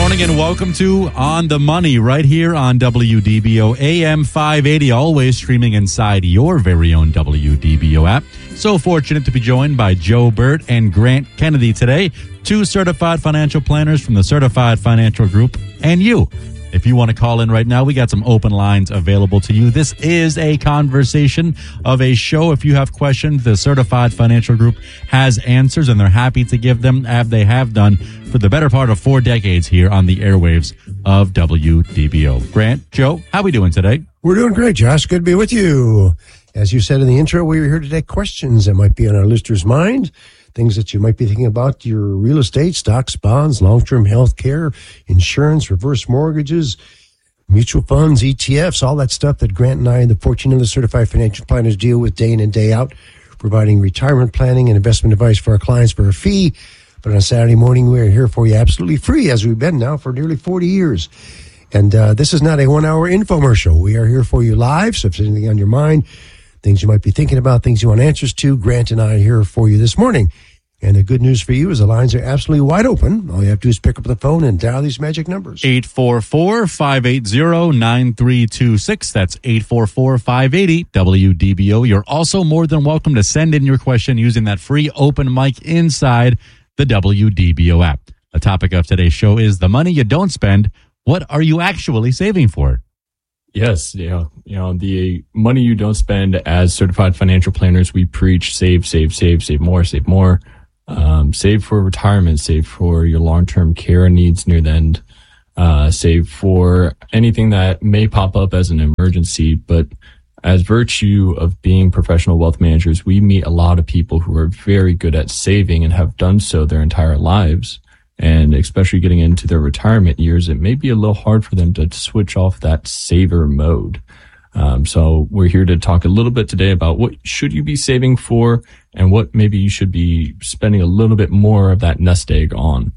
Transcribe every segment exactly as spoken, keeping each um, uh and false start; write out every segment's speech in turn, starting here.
morning and welcome to On the Money right here on W D B O A M five eighty, always streaming inside your very own W D B O app. So fortunate to be joined by Joe Burt and Grant Kennedy today, two certified financial planners from the Certified Financial Group, and you. If you want to call in right now, we got some open lines available to you. This is a conversation of a show. If you have questions, the Certified Financial Group has answers, and they're happy to give them, as they have done for the better part of four decades here on the airwaves of W D B O. Grant, Joe, how are we doing today? We're doing great, Josh. Good to be with you. As you said in the intro, we were here to take questions that might be on our listeners' mind. Things that you might be thinking about, your real estate, stocks, bonds, long-term health care, insurance, reverse mortgages, mutual funds, E T Fs, all that stuff that Grant and I and the fourteen other certified financial planners deal with day in and day out, providing retirement planning and investment advice for our clients for a fee. But on a Saturday morning, we're here for you absolutely free, as we've been now for nearly forty years. And uh, this is not a one-hour infomercial. We are here for you live, so if there's anything on your mind, things you might be thinking about, things you want answers to, Grant and I are here for you this morning. And the good news for you is the lines are absolutely wide open. All you have to do is pick up the phone and dial these magic numbers. eight four four, five eight zero, nine three two six. That's eight four four, five eight zero, W D B O. You're also more than welcome to send in your question using that free open mic inside the W D B O app. The topic of today's show is the money you don't spend. What are you actually saving for? Yes, you know, you know, the money you don't spend. As certified financial planners, we preach save, save, save, save more, save more. Um, save for retirement, save for your long-term care needs near the end, uh, save for anything that may pop up as an emergency. But as virtue of being professional wealth managers, we meet a lot of people who are very good at saving and have done so their entire lives. And especially getting into their retirement years, it may be a little hard for them to switch off that saver mode. Um, so we're here to talk a little bit today about what should you be saving for and what maybe you should be spending a little bit more of that nest egg on.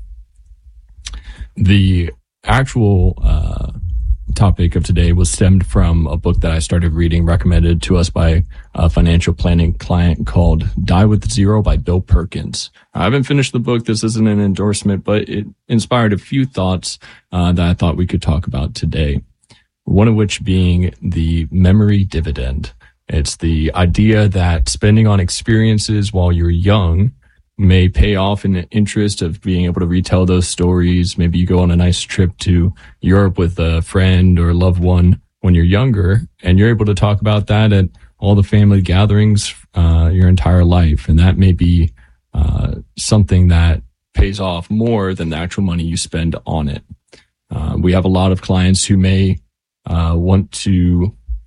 The actual uh, topic of today was stemmed from a book that I started reading, recommended to us by a financial planning client, called Die with Zero by Bill Perkins. I haven't finished the book. This isn't an endorsement, but it inspired a few thoughts uh, that I thought we could talk about today. One of which being the memory dividend. It's the idea that spending on experiences while you're young may pay off in the interest of being able to retell those stories. Maybe you go on a nice trip to Europe with a friend or a loved one when you're younger, and you're able to talk about that at all the family gatherings uh, your entire life. And that may be uh, something that pays off more than the actual money you spend on it. Uh, we have a lot of clients who may Uh, want to,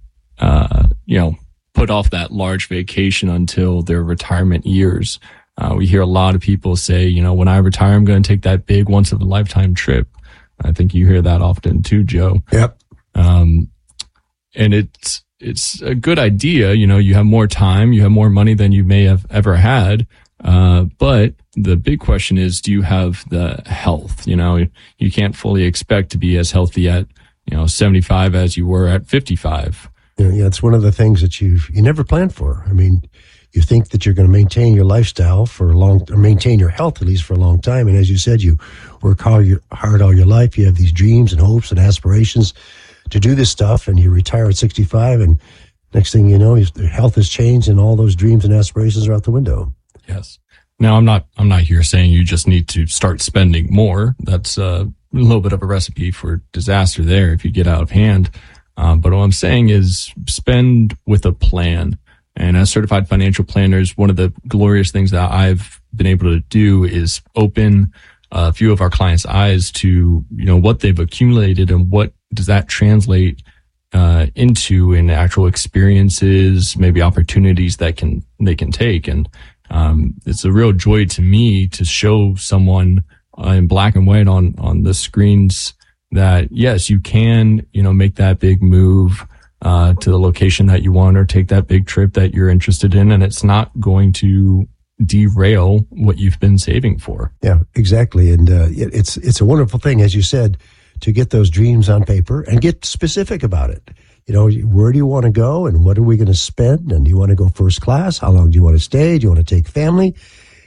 uh, you know, put off that large vacation until their retirement years. Uh, we hear a lot of people say, you know, when I retire, I'm going to take that big once in a lifetime trip. I think you hear that often too, Joe. Yep. Um, and it's, it's a good idea. You know, you have more time, you have more money than you may have ever had. Uh, but the big question is, do you have the health? You know, you can't fully expect to be as healthy at, you know, seventy-five as you were at fifty-five. Yeah, yeah, it's one of the things that you you never planned for. I mean, you think that you're going to maintain your lifestyle for a long, or maintain your health at least for a long time. And as you said, you work hard, your, hard all your life. You have these dreams and hopes and aspirations to do this stuff, and you retire at sixty-five, and next thing you know, your health has changed, and all those dreams and aspirations are out the window. Yes. Now, I'm not I'm not here saying you just need to start spending more. That's uh, a little bit of a recipe for disaster there if you get out of hand. Um, but what I'm saying is spend with a plan. And as certified financial planners, one of the glorious things that I've been able to do is open a few of our clients' eyes to, you know, what they've accumulated and what does that translate uh, into in actual experiences, maybe opportunities that can they can take. And um, it's a real joy to me to show someone uh, in black and white on on the screens that yes, you can, you know, make that big move uh, to the location that you want, or take that big trip that you're interested in, and it's not going to derail what you've been saving for. Yeah, exactly. And uh, it, it's it's a wonderful thing, as you said, to get those dreams on paper and get specific about it. You know, where do you want to go, and what are we going to spend? And do you want to go first class? How long do you want to stay? Do you want to take family?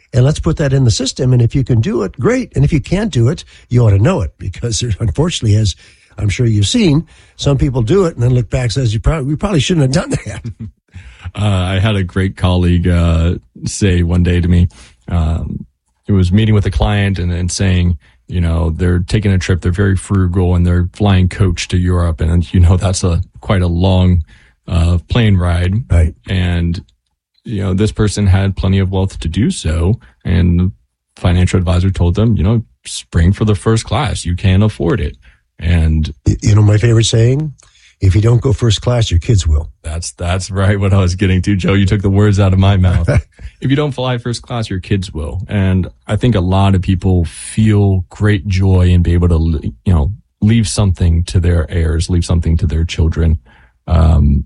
and let's put that in the system. And if you can do it, great. And if you can't do it, you ought to know it, because there, unfortunately, as I'm sure you've seen, some people do it and then look back and says, you probably, we probably shouldn't have done that. Uh, I had a great colleague uh, say one day to me, um, he was meeting with a client and, and saying, you know, they're taking a trip, they're very frugal, and they're flying coach to Europe. And, you know, that's a quite a long uh, plane ride. Right. And, you know, this person had plenty of wealth to do so. And the financial advisor told them, you know, spring for the first class. You can afford it. And, you know, my favorite saying, if you don't go first class, your kids will. That's that's right what I was getting to, Joe. You took the words out of my mouth. If you don't fly first class, your kids will. And I think a lot of people feel great joy in being able to, you know, leave something to their heirs, leave something to their children. Um,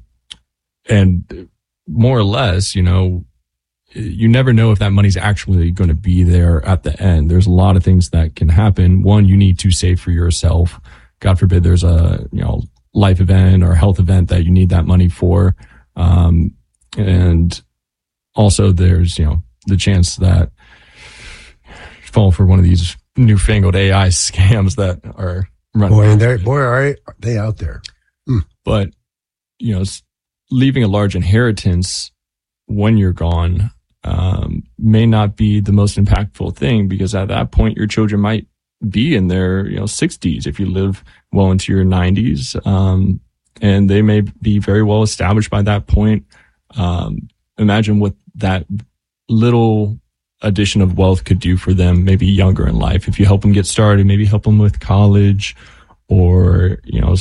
and more or less, you know, you never know if that money's actually going to be there at the end. There's a lot of things that can happen. One, you need to save for yourself. God forbid there's a, you know, life event or health event that you need that money for. Um, and also there's, you know, the chance that you fall for one of these newfangled A I scams that are running. Boy, and they're, boy, are they out there. Mm. But, you know, leaving a large inheritance when you're gone, um, may not be the most impactful thing, because at that point your children might be in their, you know, sixties if you live well into your nineties, um, and they may be very well established by that point. Um, imagine what that little addition of wealth could do for them, maybe younger in life. If you help them get started, maybe help them with college, or, you know,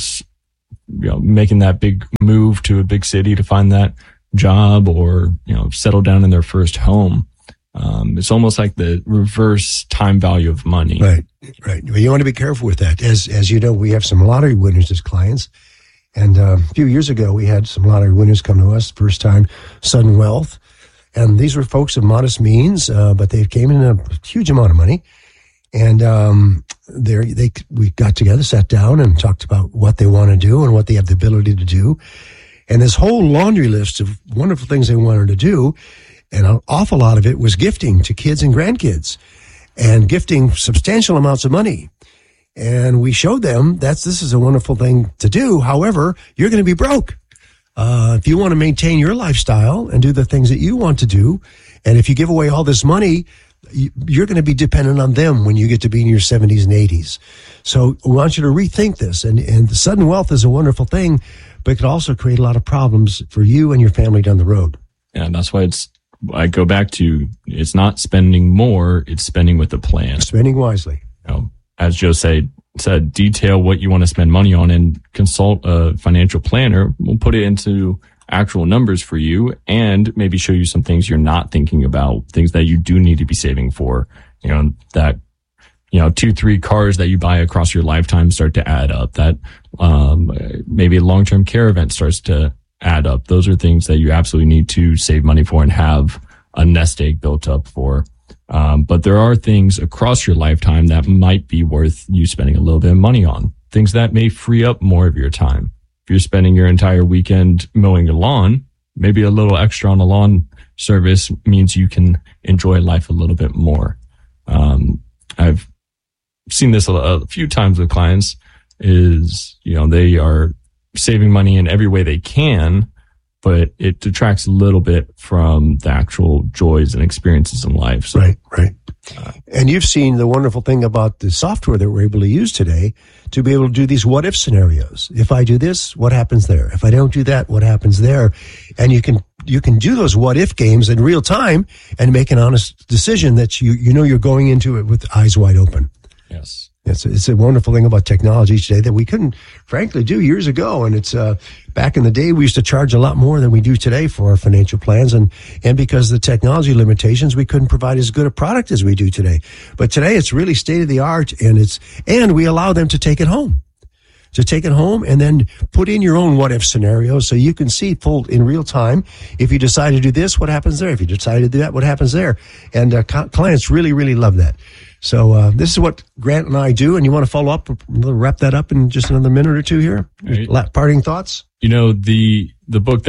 you know, making that big move to a big city to find that job, or, you know, settle down in their first home. Um, it's almost like the reverse time value of money. Right, right. Well, you want to be careful with that. As as you know, we have some lottery winners as clients. And uh, a few years ago, we had some lottery winners come to us, first time, sudden wealth. And these were folks of modest means, uh, but they came in a huge amount of money. And um, they they we got together, sat down, and talked about what they want to do and what they have the ability to do. And this whole laundry list of wonderful things they wanted to do, and an awful lot of it was gifting to kids and grandkids, and gifting substantial amounts of money. And we showed them that's this is a wonderful thing to do. However, you're going to be broke. Uh, if you want to maintain your lifestyle and do the things that you want to do, and if you give away all this money, you're going to be dependent on them when you get to be in your seventies and eighties. So we want you to rethink this. And, and the sudden wealth is a wonderful thing, but it could also create a lot of problems for you and your family down the road. Yeah, and that's why it's, I go back to, it's not spending more, it's spending with a plan. Spending wisely. You know, as Joe said, said, detail what you want to spend money on and consult a financial planner. We'll put it into actual numbers for you, and maybe show you some things you're not thinking about, things that you do need to be saving for. You know, that, you know, two, three cars that you buy across your lifetime start to add up. That, um, maybe a long-term care event starts to add up. Those are things that you absolutely need to save money for and have a nest egg built up for. Um, but there are things across your lifetime that might be worth you spending a little bit of money on, things that may free up more of your time. If you're spending your entire weekend mowing your lawn, maybe a little extra on a lawn service means you can enjoy life a little bit more. Um, I've seen this a, a few times with clients is, you know, they are saving money in every way they can, but it detracts a little bit from the actual joys and experiences in life. So, right, right. Uh, and you've seen the wonderful thing about the software that we're able to use today to be able to do these what if scenarios. If I do this, what happens there? If I don't do that, what happens there? And you can you can do those what if games in real time and make an honest decision that you you know you're going into it with eyes wide open. Yes. It's, it's a wonderful thing about technology today that we couldn't, frankly, do years ago. And it's, uh, back in the day, we used to charge a lot more than we do today for our financial plans. And, and because of the technology limitations, we couldn't provide as good a product as we do today. But today, it's really state of the art, and it's, and we allow them to take it home. To take it home and then put in your own what if scenarios so you can see full in real time. If you decide to do this, what happens there? If you decide to do that, what happens there? And uh, co- clients really, really love that. So uh, this is what Grant and I do, and you want to follow up, we'll wrap that up in just another minute or two here? Right. La- parting thoughts? You know, the the book that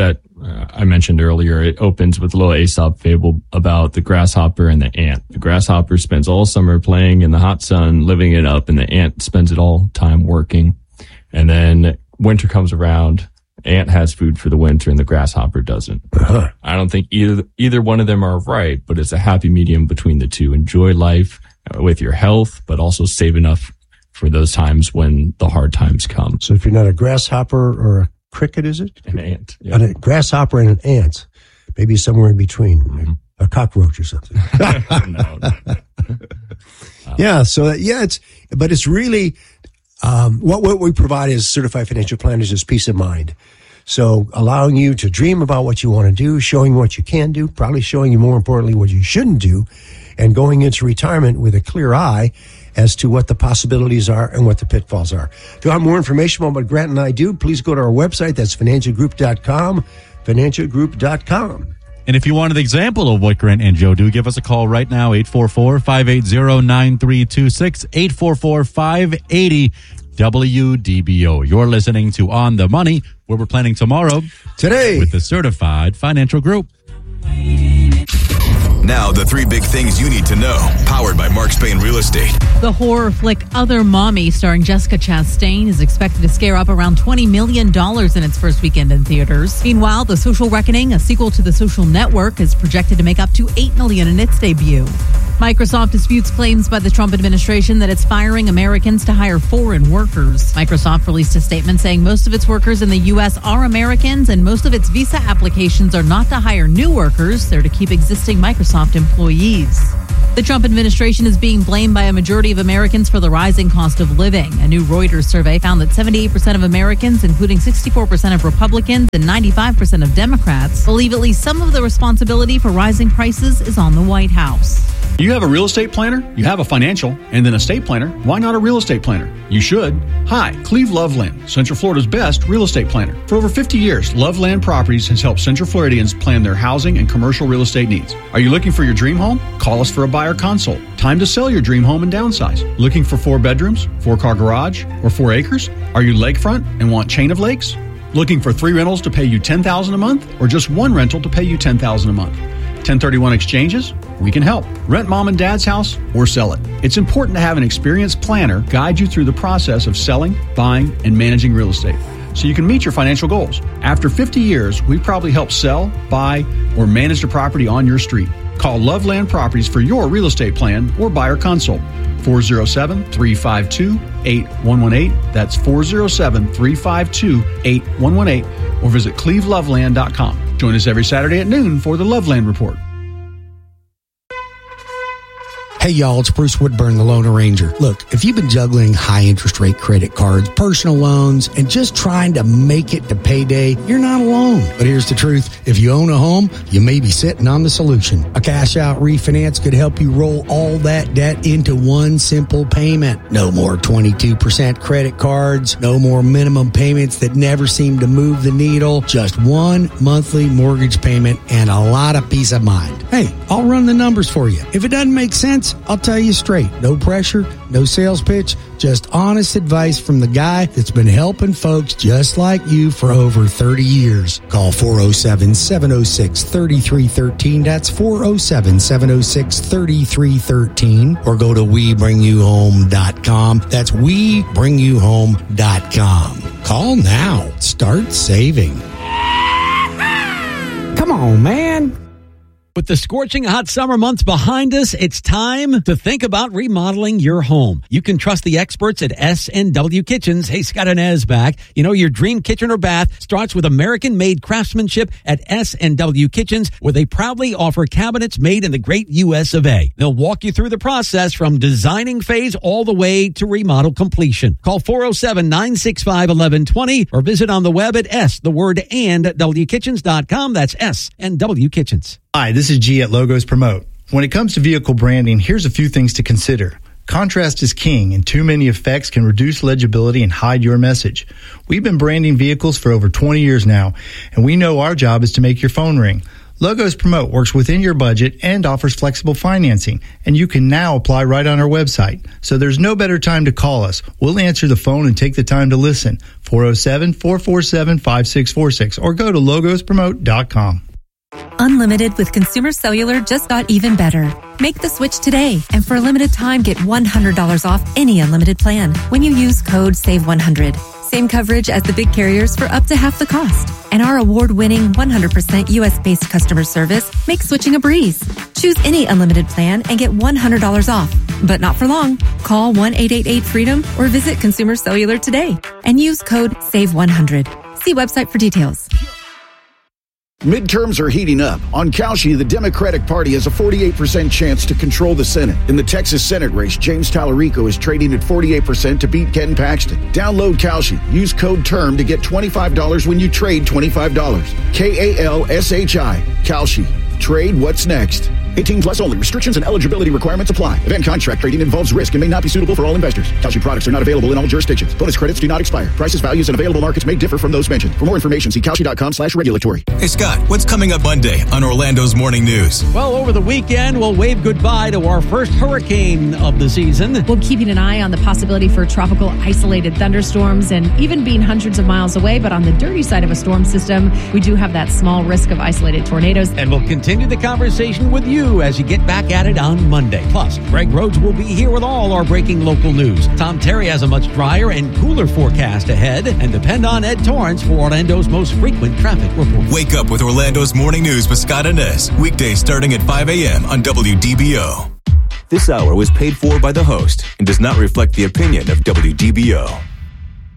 uh, I mentioned earlier, it opens with a little Aesop fable about the grasshopper and the ant. The grasshopper spends all summer playing in the hot sun, living it up, and the ant spends it all time working. And then winter comes around, ant has food for the winter and the grasshopper doesn't. Uh-huh. I don't think either either one of them are right, but it's a happy medium between the two. Enjoy life with your health, but also save enough for those times when the hard times come. So if you're not a grasshopper or a cricket, is it? An ant. Yeah. A grasshopper and an ant. Maybe somewhere in between. Mm-hmm. A cockroach or something. no, no. Um, yeah, so yeah, it's, but it's really, um, what, what we provide as certified financial planners is peace of mind. So allowing you to dream about what you want to do, showing what you can do, probably showing you more importantly what you shouldn't do, and going into retirement with a clear eye as to what the possibilities are and what the pitfalls are. If you want more information about what Grant and I do, please go to our website. That's financial group dot com, financial group dot com. And if you want an example of what Grant and Joe do, give us a call right now, eight four four, five eight zero, nine three two six, eight four four, five eight zero, W D B O. You're listening to On the Money, where we're planning tomorrow. Today. With the Certified Financial Group. Now, the three big things you need to know, powered by Mark Spain Real Estate. The horror flick Other Mommy, starring Jessica Chastain, is expected to scare up around twenty million dollars in its first weekend in theaters. Meanwhile, The Social Reckoning, a sequel to The Social Network, is projected to make up to eight million dollars in its debut. Microsoft disputes claims by the Trump administration that it's firing Americans to hire foreign workers. Microsoft released a statement saying most of its workers in the U S are Americans and most of its visa applications are not to hire new workers. They're to keep existing Microsoft employees. The Trump administration is being blamed by a majority of Americans for the rising cost of living. A new Reuters survey found that seventy-eight percent of Americans, including sixty-four percent of Republicans and ninety-five percent of Democrats, believe at least some of the responsibility for rising prices is on the White House. You have a real estate planner, you have a financial, and then a estate planner. Why not a real estate planner? You should. Hi, Cleve Loveland, Central Florida's best real estate planner. For over fifty years, Loveland Properties has helped Central Floridians plan their housing and commercial real estate needs. Are you looking for your dream home? Call us for a buyer consult. Time to sell your dream home and downsize. Looking for four bedrooms, four-car garage, or four acres? Are you lakefront and want chain of lakes? Looking for three rentals to pay you ten thousand dollars a month, or just one rental to pay you ten thousand dollars a month? ten thirty-one exchanges? We can help. Rent mom and dad's house or sell it. It's important to have an experienced planner guide you through the process of selling, buying, and managing real estate so you can meet your financial goals. After fifty years, we probably help sell, buy, or manage the property on your street. Call Loveland Properties for your real estate plan or buyer consult. four oh seven, three five two, eight one one eight. That's four oh seven, three five two, eight one one eight. Or visit cleve loveland dot com. Join us every Saturday at noon for the Loveland Report. Hey y'all, it's Bruce Woodburn, the Loan Arranger. Look, if you've been juggling high interest rate credit cards, personal loans, and just trying to make it to payday, you're not alone. But here's the truth. If you own a home, you may be sitting on the solution. A cash out refinance could help you roll all that debt into one simple payment. No more twenty-two percent credit cards, no more minimum payments that never seem to move the needle, just one monthly mortgage payment and a lot of peace of mind. Hey, I'll run the numbers for you. If it doesn't make sense, I'll tell you straight. No pressure, no sales pitch, just honest advice from the guy that's been helping folks just like you for over thirty years. Call four oh seven, seven oh six, three three one three. That's four oh seven, seven oh six, three three one three. Or go to we bring you home dot com. That's we bring you home dot com. Call now. Start saving. Come on, man. With the scorching hot summer months behind us, it's time to think about remodeling your home. You can trust the experts at S and W Kitchens. Hey, Scott and Ez back. You know, your dream kitchen or bath starts with American-made craftsmanship at S and W Kitchens, where they proudly offer cabinets made in the great U S of A. They'll walk you through the process from designing phase all the way to remodel completion. Call four oh seven, nine six five, one one two zero or visit on the web at S, the word and, W kitchens dot com. That's S and W Kitchens. Hi, this is G at Logos Promote. When it comes to vehicle branding, here's a few things to consider. Contrast is king, and too many effects can reduce legibility and hide your message. We've been branding vehicles for over twenty years now, and we know our job is to make your phone ring. Logos Promote works within your budget and offers flexible financing, and you can now apply right on our website. So there's no better time to call us. We'll answer the phone and take the time to listen. four oh seven, four four seven, five six four six or go to logos promote dot com. Unlimited with Consumer Cellular just got even better. Make the switch today, and for a limited time, get one hundred dollars off any unlimited plan when you use code save one hundred. Same coverage as the big carriers for up to half the cost. And our award-winning one hundred percent U S-based customer service makes switching a breeze. Choose any unlimited plan and get one hundred dollars off. But not for long. Call one eight eight eight freedom or visit Consumer Cellular today and use code save one hundred. See website for details. Midterms are heating up. On Kalshi, the Democratic Party has a forty-eight percent chance to control the Senate. In the Texas Senate race, James Tallarico is trading at forty-eight percent to beat Ken Paxton. Download Kalshi. Use code TERM to get twenty-five dollars when you trade twenty-five dollars. K A L S H I. Kalshi. Trade what's next. eighteen plus only. Restrictions and eligibility requirements apply. Event contract trading involves risk and may not be suitable for all investors. Kalshi products are not available in all jurisdictions. Bonus credits do not expire. Prices, values, and available markets may differ from those mentioned. For more information, see Kalshi.com slash regulatory. Hey, Scott, what's coming up Monday on Orlando's Morning News? Well, over the weekend, we'll wave goodbye to our first hurricane of the season. We'll be keeping an eye on the possibility for tropical isolated thunderstorms and even being hundreds of miles away. But on the dirty side of a storm system, we do have that small risk of isolated tornadoes. And we'll continue the conversation with you as you get back at it on Monday. Plus, Greg Rhodes will be here with all our breaking local news. Tom Terry has a much drier and cooler forecast ahead. And depend on Ed Torrance for Orlando's most frequent traffic report. Wake up with Orlando's Morning News with Scott Inez. Weekdays starting at five a.m. on W D B O. This hour was paid for by the host and does not reflect the opinion of W D B O.